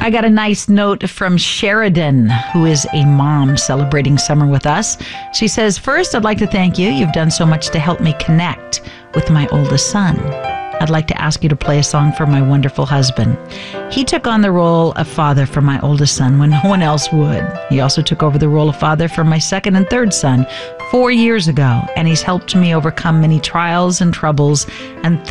I got a nice note from Sheridan, who is a mom celebrating summer with us. She says, first, I'd like to thank you. You've done so much to help me connect with my oldest son. I'd like to ask you to play a song for my wonderful husband. He took on the role of father for my oldest son when no one else would. He also took over the role of father for my second and third son 4 years ago, and he's helped me overcome many trials and troubles and